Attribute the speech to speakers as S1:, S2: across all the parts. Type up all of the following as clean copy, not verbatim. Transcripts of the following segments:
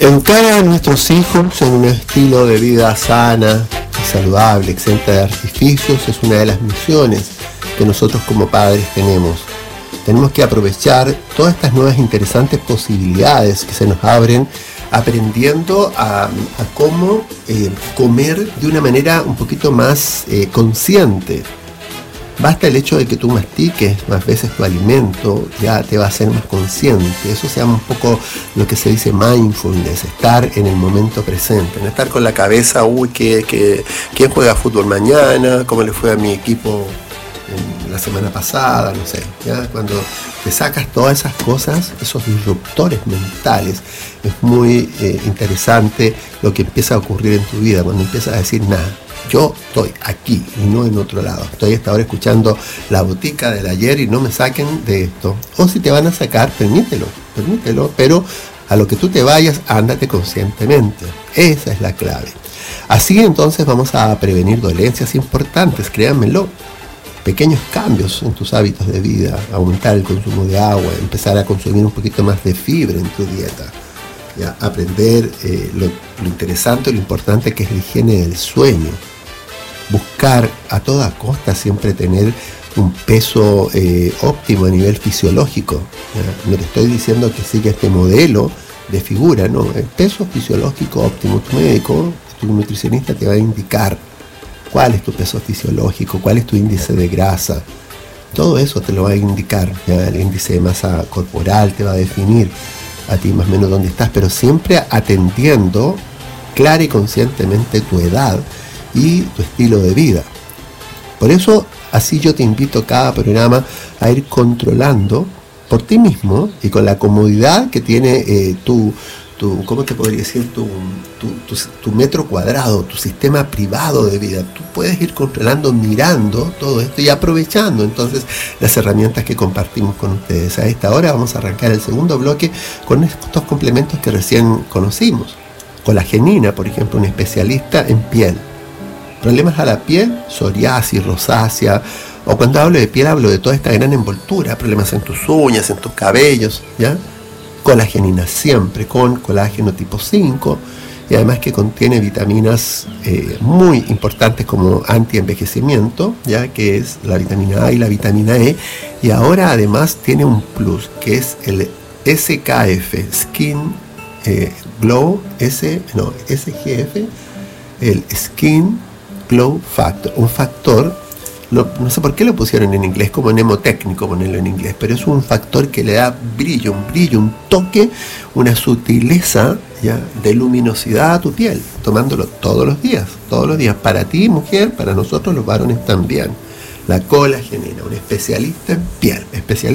S1: Educar a nuestros hijos en un estilo de vida sana y saludable, exenta de artificios, es una de las misiones que nosotros como padres tenemos. Tenemos que aprovechar todas estas nuevas interesantes posibilidades que se nos abren, aprendiendo a cómo comer de una manera un poquito más consciente. Basta el hecho de que tú mastiques más veces tu alimento, ya te va a hacer más consciente. Eso se llama un poco lo que se dice mindfulness, estar en el momento presente, no estar con la cabeza, ¿quién juega fútbol mañana? ¿Cómo le fue a mi equipo la semana pasada? No sé, ¿ya? Cuando te sacas todas esas cosas, esos disruptores mentales, es muy interesante lo que empieza a ocurrir en tu vida, cuando empiezas a decir, nada, yo estoy aquí y no en otro lado. Estoy hasta ahora escuchando la botica del ayer y no me saquen de esto. O si te van a sacar, permítelo, pero a lo que tú te vayas, ándate conscientemente. Esa es la clave. Así entonces vamos a prevenir dolencias importantes, créanmelo. Pequeños cambios en tus hábitos de vida, aumentar el consumo de agua, empezar a consumir un poquito más de fibra en tu dieta. Ya, aprender lo interesante, lo importante que es la higiene del sueño. Buscar a toda costa siempre tener un peso óptimo a nivel fisiológico. ¿Ya? No te estoy diciendo que siga este modelo de figura, no. El peso fisiológico óptimo, tu médico, tu nutricionista te va a indicar cuál es tu peso fisiológico, cuál es tu índice de grasa. Todo eso te lo va a indicar. ¿Ya? El índice de masa corporal te va a definir a ti más o menos dónde estás, pero siempre atendiendo clara y conscientemente tu edad y tu estilo de vida. Por eso, así yo te invito cada programa a ir controlando por ti mismo y con la comodidad que tiene tu ¿cómo te podría decir? Tu metro cuadrado, tu sistema privado de vida. Tú puedes ir controlando, mirando todo esto y aprovechando entonces las herramientas que compartimos con ustedes. A esta hora vamos a arrancar el segundo bloque con estos complementos que recién conocimos. Colagenina, por ejemplo, un especialista en piel. Problemas a la piel, psoriasis, rosácea, o cuando hablo de piel hablo de toda esta gran envoltura, problemas en tus uñas, en tus cabellos, ¿ya? Colagenina siempre con colágeno tipo 5 y además que contiene vitaminas muy importantes como antienvejecimiento, ya que es la vitamina A y la vitamina E, y ahora además tiene un plus que es el SKF, Skin Glow, SGF, el Skin Glow Factor, un factor. No sé por qué lo pusieron en inglés, como mnemotécnico ponerlo en inglés, pero es un factor que le da brillo, un toque, una sutileza, ¿ya?, de luminosidad a tu piel, tomándolo todos los días, para ti mujer, para nosotros los varones también. La colagenina, un especialista en piel.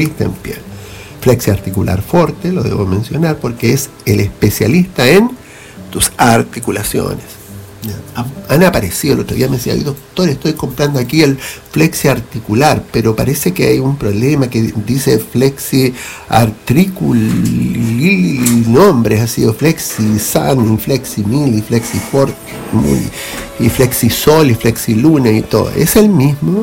S1: Flexi Articular Forte, lo debo mencionar porque es el especialista en tus articulaciones. Han aparecido, el otro día me decía, doctor, estoy comprando aquí el Flexi Articular, pero parece que hay un problema que dice Flexi Articul, nombres ha sido Flexi Sun, Flexi Mil, Flexi Fort, y Flexi Sol, y Flexi Luna y todo. Es el mismo.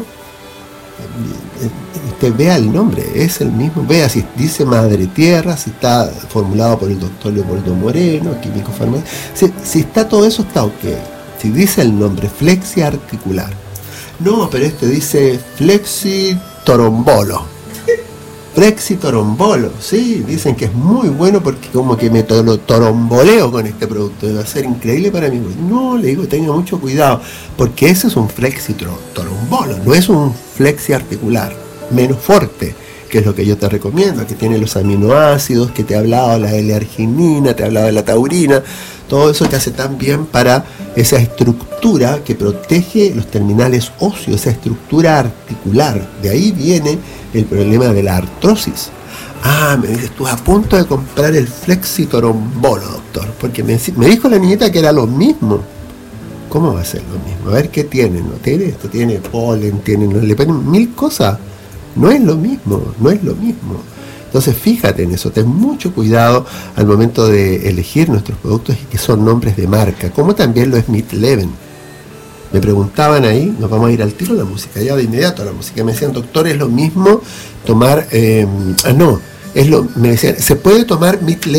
S1: Usted vea el nombre, es el mismo. Vea si dice Madre Tierra, si está formulado por el doctor Leopoldo Moreno, químico farmacéutico. Si está todo eso, está ok. Si dice el nombre Flexi Articular. No, pero este dice Flexi Torombolo. Flexi Torombolo, sí, dicen que es muy bueno porque como que me toromboleo con este producto, va a ser increíble para mí. No, le digo, tenga mucho cuidado, porque ese es un Flexi Torombolo, no es un Flexi Articular, menos fuerte, que es lo que yo te recomiendo, que tiene los aminoácidos, que te he hablado de la L-arginina, te he hablado de la taurina, todo eso te hace tan bien para esa estructura que protege los terminales óseos, esa estructura articular. De ahí viene el problema de la artrosis. Me dices, tú a punto de comprar el Flexi Torombolo, doctor, porque me dijo la niñita que era lo mismo. ¿Cómo va a ser lo mismo? A ver qué tiene, ¿no? Tiene esto, tiene polen, le ponen mil cosas. No es lo mismo. Entonces fíjate en eso, ten mucho cuidado al momento de elegir nuestros productos y que son nombres de marca, como también lo es Meat Leven. Me preguntaban ahí, nos vamos a ir al tiro a la música, ya de inmediato a la música, me decían, doctor, es lo mismo tomar, me decían, ¿se puede tomar Meat Leven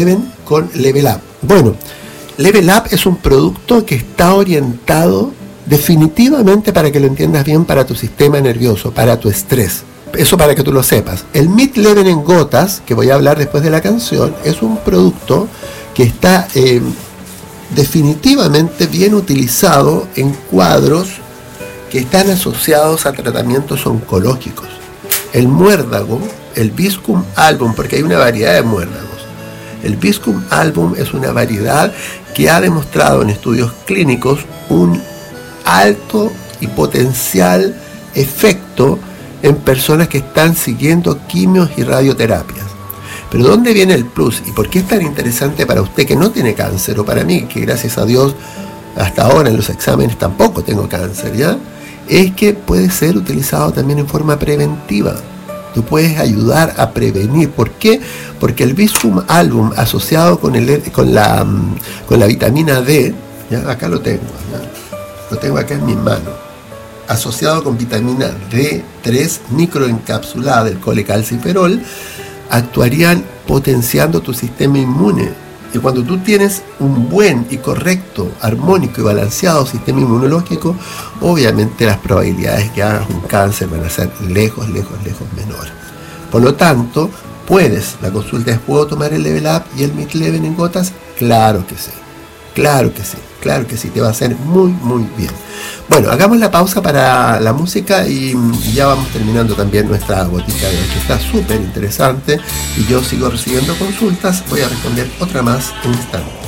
S1: con Level Up? Bueno, Level Up es un producto que está orientado definitivamente, para que lo entiendas bien, para tu sistema nervioso, para tu estrés. Eso para que tú lo sepas. El Mid Level en gotas, que voy a hablar después de la canción, es un producto que está definitivamente bien utilizado en cuadros que están asociados a tratamientos oncológicos. El muérdago, el Viscum album, porque hay una variedad de muérdagos. El Viscum album es una variedad que ha demostrado en estudios clínicos un alto y potencial efecto en personas que están siguiendo quimios y radioterapias. Pero ¿dónde viene el plus? ¿Y por qué es tan interesante para usted que no tiene cáncer? O para mí, que gracias a Dios hasta ahora en los exámenes tampoco tengo cáncer, ¿ya? Es que puede ser utilizado también en forma preventiva. Tú puedes ayudar a prevenir. ¿Por qué? Porque el Viscum album asociado con la vitamina D, ¿ya? Acá lo tengo, ¿ya? Lo tengo acá en mi mano. Asociado con vitamina D3 microencapsulada del colecalciferol, actuarían potenciando tu sistema inmune. Y cuando tú tienes un buen y correcto, armónico y balanceado sistema inmunológico, obviamente las probabilidades de que hagas un cáncer van a ser lejos menores. Por lo tanto, la consulta es: ¿puedo tomar el Level Up y el Mid Level en gotas? Claro que sí. Claro que sí, te va a hacer muy bien. Bueno, hagamos la pausa para la música y ya vamos terminando también nuestra gotita de hoy, que está súper interesante, y yo sigo recibiendo consultas. Voy a responder otra más en un instante.